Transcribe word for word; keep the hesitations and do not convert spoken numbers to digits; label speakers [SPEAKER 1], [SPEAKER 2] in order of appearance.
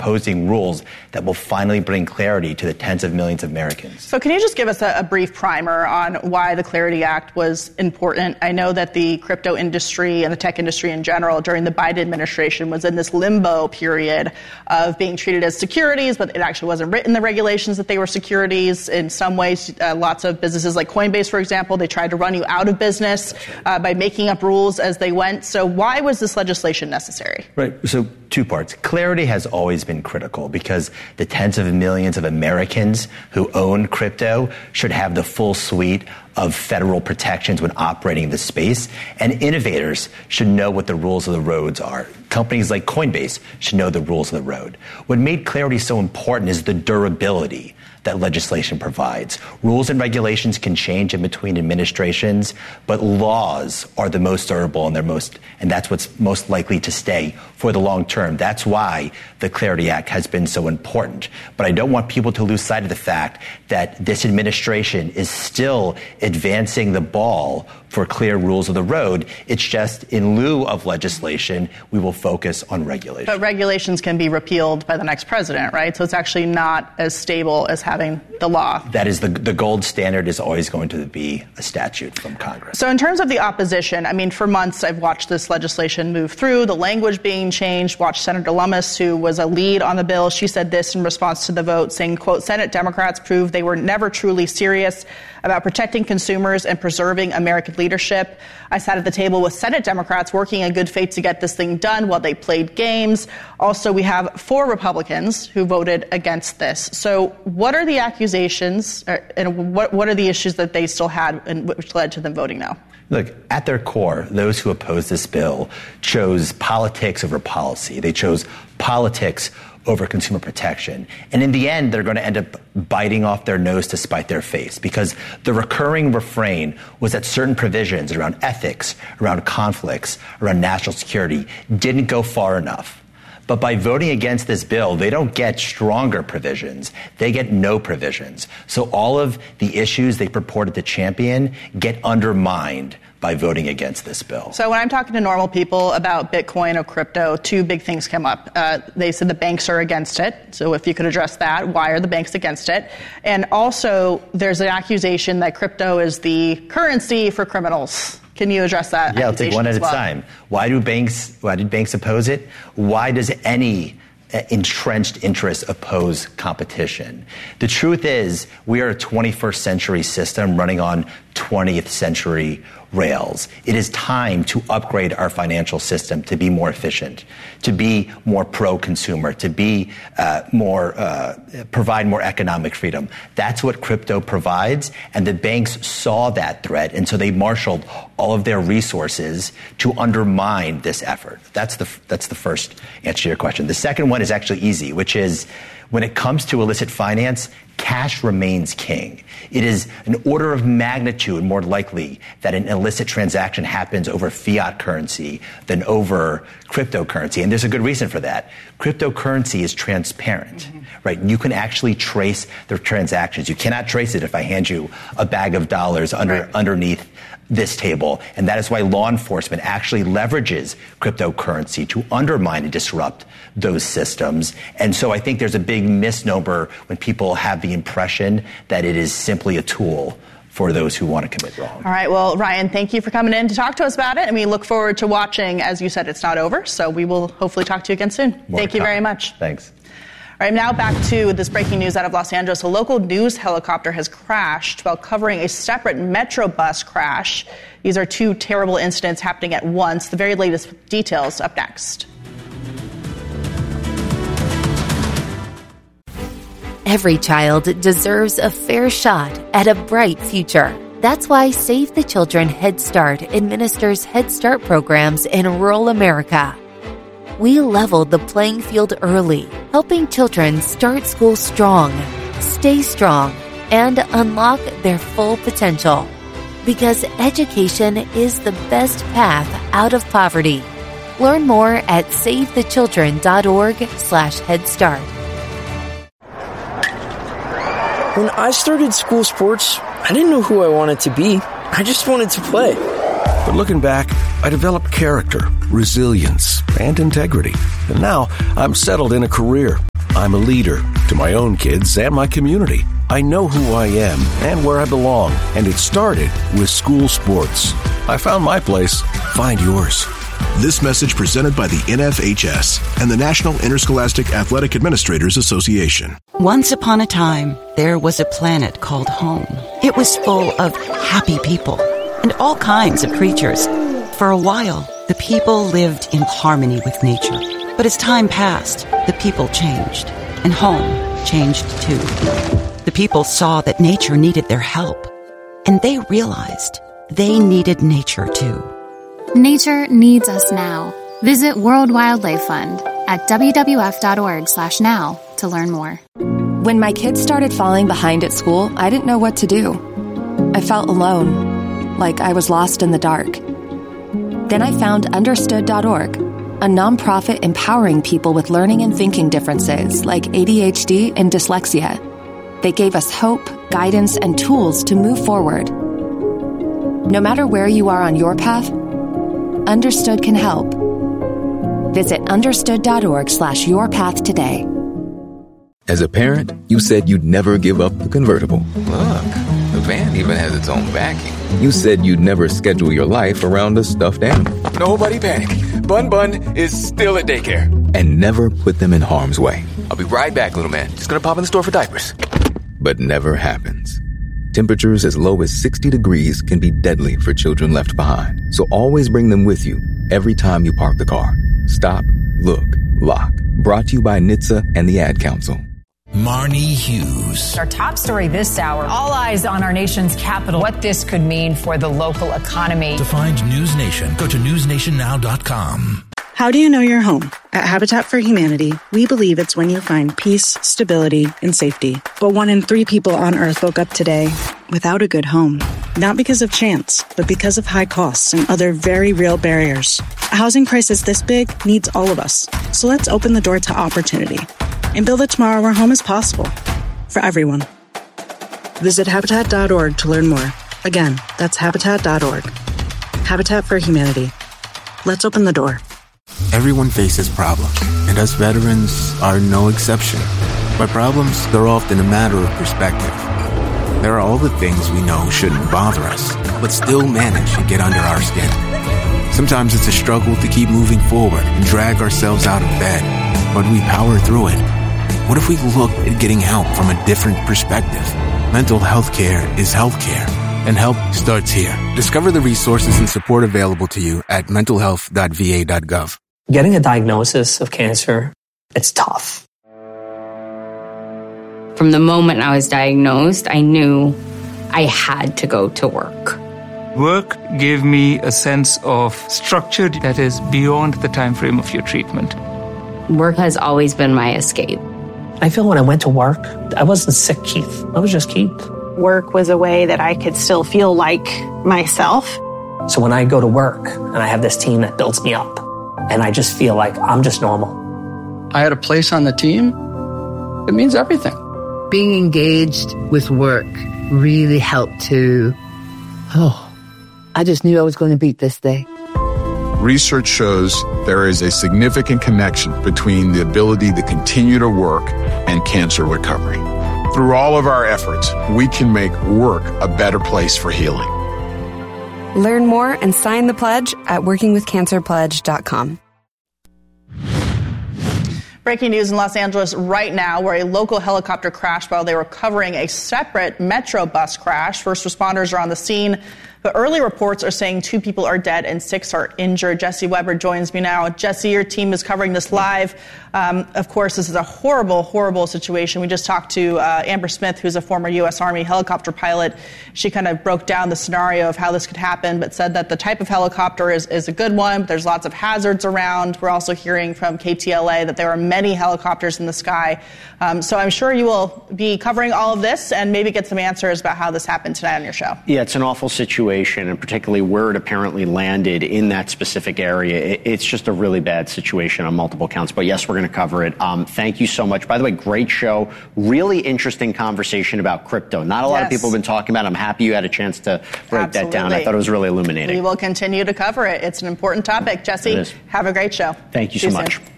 [SPEAKER 1] proposing rules that will finally bring clarity to the tens of millions of Americans.
[SPEAKER 2] So can you just give us a, a brief primer on why the Clarity Act was important? I know that the crypto industry and the tech industry in general during the Biden administration was in this limbo period of being treated as securities, but it actually wasn't written in the regulations that they were securities. In some ways, uh, lots of businesses like Coinbase, for example, they tried to run you out of business uh, by making up rules as they went. So why was this legislation necessary?
[SPEAKER 1] Right. So two parts. Clarity has always been critical because the tens of millions of Americans who own crypto should have the full suite of federal protections when operating the space, and innovators should know what the rules of the roads are. Companies like Coinbase should know the rules of the road. What made Clarity so important is the durability that legislation provides. Rules and regulations can change in between administrations, but laws are the most durable and they're most, and that's what's most likely to stay for the long term. That's why the Clarity Act has been so important. But I don't want people to lose sight of the fact that this administration is still advancing the ball for clear rules of the road. It's just in lieu of legislation, we will focus on regulation.
[SPEAKER 2] But regulations can be repealed by the next president, right? So it's actually not as stable as having the law.
[SPEAKER 1] That is the, the gold standard is always going to be a statute from Congress.
[SPEAKER 2] So in terms of the opposition, I mean, for months I've watched this legislation move through, the language being changed, watched Senator Lummis, who was a lead on the bill. She said this in response to the vote, saying, quote, Senate Democrats proved they were never truly serious about protecting consumers and preserving American leadership. I sat at the table with Senate Democrats working in good faith to get this thing done while they played games. Also, we have four Republicans who voted against this. So what are the accusations and what, what are the issues that they still had and which led to them voting no?
[SPEAKER 1] Look, at their core, those who oppose this bill chose politics over policy. They chose politics over consumer protection. And in the end, they're going to end up biting off their nose to spite their face, because the recurring refrain was that certain provisions around ethics, around conflicts, around national security didn't go far enough. But by voting against this bill, they don't get stronger provisions. They get no provisions. So all of the issues they purported to champion get undermined by voting against this bill.
[SPEAKER 2] So when I'm talking to normal people about Bitcoin or crypto, two big things come up. Uh, they said the banks are against it. So if you could address that, why are the banks against it? And also, there's an accusation that crypto is the currency for criminals. Can you address that?
[SPEAKER 1] Yeah, I'll take one at a
[SPEAKER 2] well?
[SPEAKER 1] time. Why do banks, why did banks oppose it? Why does any entrenched interests oppose competition? The truth is, we are a twenty-first century system running on twentieth century rails. It is time to upgrade our financial system to be more efficient, to be more pro-consumer, to be uh, more, uh, provide more economic freedom. That's what crypto provides, and the banks saw that threat, and so they marshaled all of their resources to undermine this effort. That's the that's the first answer to your question. The second one is actually easy, which is, when it comes to illicit finance, cash remains king. It is an order of magnitude more likely that an illicit transaction happens over fiat currency than over cryptocurrency. And there's a good reason for that. Cryptocurrency is transparent, mm-hmm. right? You can actually trace the transactions. You cannot trace it if I hand you a bag of dollars under right. underneath this table. And that is why law enforcement actually leverages cryptocurrency to undermine and disrupt those systems. And so I think there's a big misnomer when people have the impression that it is simply a tool for those who want to commit wrong.
[SPEAKER 2] All right. Well, Ryan, thank you for coming in to talk to us about it. And we look forward to watching. As you said, it's not over. So we will hopefully talk to you again soon.
[SPEAKER 1] More
[SPEAKER 2] thank you very much.
[SPEAKER 1] Thanks.
[SPEAKER 2] All right, now back to this breaking news out of Los Angeles. A local news helicopter has crashed while covering a separate Metro bus crash. These are two terrible incidents happening at once. The very latest details up next.
[SPEAKER 3] Every child deserves a fair shot at a bright future. That's why Save the Children Head Start administers Head Start programs in rural America. We leveled the playing field early, helping children start school strong, stay strong, and unlock their full potential. Because education is the best path out of poverty. Learn more at savethechildren.org slash Head Start.
[SPEAKER 4] When I started school sports, I didn't know who I wanted to be. I just wanted to play.
[SPEAKER 5] But looking back, I developed character, resilience, and integrity. And now I'm settled in a career I'm a leader to my own kids and my community. I know who I am and where I belong, and it started with school sports. I found my place. Find yours.
[SPEAKER 6] This message presented by the N F H S and the National Interscholastic Athletic Administrators Association.
[SPEAKER 7] Once upon a time, there was a planet called home. It was full of happy people and all kinds of creatures. For a while, the people lived in harmony with nature. But as time passed, the people changed, and home changed too. The people saw that nature needed their help, and they realized they needed nature too.
[SPEAKER 8] Nature needs us now. Visit World Wildlife Fund at w w f dot org slash now to learn more.
[SPEAKER 9] When my kids started falling behind at school, I didn't know what to do. I felt alone, like I was lost in the dark. Then I found understood dot org, a nonprofit empowering people with learning and thinking differences like A D H D and dyslexia. They gave us hope, guidance, and tools to move forward. No matter where you are on your path, Understood can help. Visit understood dot org slash your path today.
[SPEAKER 10] As a parent, you said you'd never give up the convertible.
[SPEAKER 11] Look, the van even has its own backing.
[SPEAKER 10] You said you'd never schedule your life around a stuffed animal.
[SPEAKER 11] Nobody panic. Bun Bun is still at daycare.
[SPEAKER 10] And never put them in harm's way.
[SPEAKER 11] I'll be right back, little man. Just gonna pop in the store for diapers.
[SPEAKER 10] But never happens. Temperatures as low as sixty degrees can be deadly for children left behind. So always bring them with you every time you park the car. Stop, look, lock. Brought to you by N H T S A and the Ad Council.
[SPEAKER 12] Marnie Hughes.
[SPEAKER 13] Our top story this hour, all eyes on our nation's capital, what this could mean for the local economy.
[SPEAKER 12] To find News Nation, go to news nation now dot com.
[SPEAKER 14] How do you know you're home? At Habitat for Humanity, we believe it's when you find peace, stability, and safety. But one in three people on Earth woke up today without a good home. Not because of chance, but because of high costs and other very real barriers. A housing crisis this big needs all of us. So let's open the door to opportunity and build a tomorrow where home is possible for everyone. Visit habitat dot org to learn more. Again, that's habitat dot org. Habitat for Humanity. Let's open the door.
[SPEAKER 15] Everyone faces problems, and us veterans are no exception. By problems, they're often a matter of perspective. There are all the things we know shouldn't bother us, but still manage to get under our skin. Sometimes it's a struggle to keep moving forward and drag ourselves out of bed, but we power through it. What if we looked at getting help from a different perspective? Mental health care is health care, and help starts here. Discover the resources and support available to you at mental health dot v a dot gov.
[SPEAKER 16] Getting a diagnosis of cancer, it's tough.
[SPEAKER 17] From the moment I was diagnosed, I knew I had to go to work.
[SPEAKER 18] Work gave me a sense of structure that is beyond the time frame of your treatment.
[SPEAKER 17] Work has always been my escape.
[SPEAKER 16] I feel when I went to work, I wasn't sick Keith. I was just Keith.
[SPEAKER 19] Work was a way that I could still feel like myself.
[SPEAKER 16] So when I go to work and I have this team that builds me up, and I just feel like I'm just normal.
[SPEAKER 20] I had a place on the team. It means everything.
[SPEAKER 21] Being engaged with work really helped to, oh, I just knew I was going to beat this day.
[SPEAKER 22] Research shows there is a significant connection between the ability to continue to work and cancer recovery. Through all of our efforts, we can make work a better place for healing.
[SPEAKER 23] Learn more and sign the pledge at working with cancer pledge dot com.
[SPEAKER 2] Breaking news in Los Angeles right now, where a local helicopter crashed while they were covering a separate Metro bus crash. First responders are on the scene, but early reports are saying two people are dead and six are injured. Jesse Weber joins me now. Jesse, your team is covering this live. Um, of course, this is a horrible, horrible situation. We just talked to uh, Amber Smith, who's a former U S Army helicopter pilot. She kind of broke down the scenario of how this could happen, but said that the type of helicopter is, is a good one, but there's lots of hazards around. We're also hearing from K T L A that there are many helicopters in the sky. Um, so I'm sure you will be covering all of this and maybe get some answers about how this happened tonight on your show.
[SPEAKER 24] Yeah, it's an awful situation, and particularly where it apparently landed in that specific area. It's just a really bad situation on multiple counts. But yes, we're going to cover it. Um, thank you so much. By the way, great show. Really interesting conversation about crypto. Not a lot yes. of people have been talking about it. I'm happy you had a chance to break Absolutely. that down. I thought it was really illuminating.
[SPEAKER 2] We will continue to cover it. It's an important topic. Jesse, have a great show.
[SPEAKER 24] Thank you
[SPEAKER 2] See
[SPEAKER 24] so
[SPEAKER 2] you
[SPEAKER 24] much.
[SPEAKER 2] Soon.